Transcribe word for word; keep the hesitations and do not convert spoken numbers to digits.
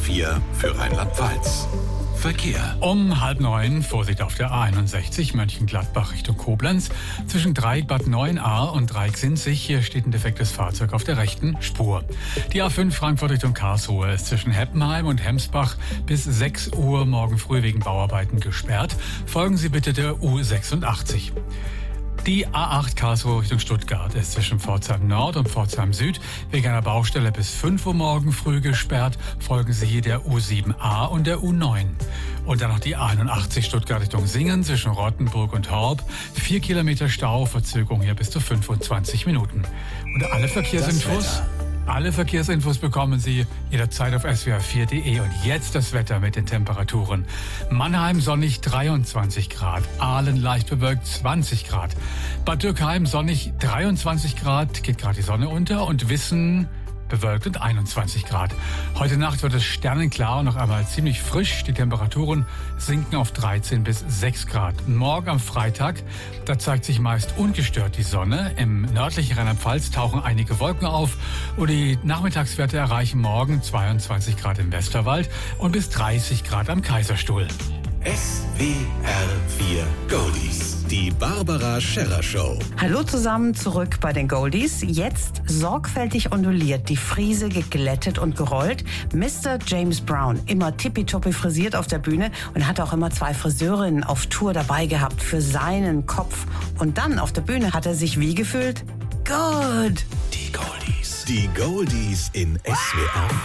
vier für Rheinland-Pfalz. Verkehr. Um halb neun, Vorsicht auf der A einundsechzig, Mönchengladbach Richtung Koblenz. Zwischen Dreieck Bad Neuenahr und Dreieck Sinzig, hier steht ein defektes Fahrzeug auf der rechten Spur. Die A fünf Frankfurt Richtung Karlsruhe ist zwischen Heppenheim und Hemsbach bis sechs Uhr morgen früh wegen Bauarbeiten gesperrt. Folgen Sie bitte der U sechsundachtzig. Die A acht Karlsruhe Richtung Stuttgart ist zwischen Pforzheim Nord und Pforzheim Süd wegen einer Baustelle bis fünf Uhr morgen früh gesperrt. Folgen Sie hier der U sieben A und der U neun. Und dann noch die A einundachtzig Stuttgart Richtung Singen zwischen Rottenburg und Horb. Vier Kilometer Stau, Verzögerung hier bis zu fünfundzwanzig Minuten. Und alle Verkehrsinfos... Alle Verkehrsinfos bekommen Sie jederzeit auf S W R vier punkt de. Und jetzt das Wetter mit den Temperaturen. Mannheim sonnig dreiundzwanzig Grad, Aalen leicht bewölkt zwanzig Grad, Bad Dürkheim sonnig dreiundzwanzig Grad, geht gerade die Sonne unter, und Wissen bewölkt und einundzwanzig Grad. Heute Nacht wird es sternenklar und noch einmal ziemlich frisch. Die Temperaturen sinken auf dreizehn bis sechs Grad. Morgen am Freitag, da zeigt sich meist ungestört die Sonne. Im nördlichen Rheinland-Pfalz tauchen einige Wolken auf und die Nachmittagswerte erreichen morgen zweiundzwanzig Grad im Westerwald und bis dreißig Grad am Kaiserstuhl. S W R vier Goldies. Die Barbara Scherrer Show. Hallo zusammen, zurück bei den Goldies. Jetzt sorgfältig onduliert, die Frise geglättet und gerollt. Mister James Brown, immer tippitoppi frisiert auf der Bühne und hat auch immer zwei Friseurinnen auf Tour dabei gehabt für seinen Kopf. Und dann auf der Bühne hat er sich wie gefühlt? Good. Die Goldies. Die Goldies in S W R vier.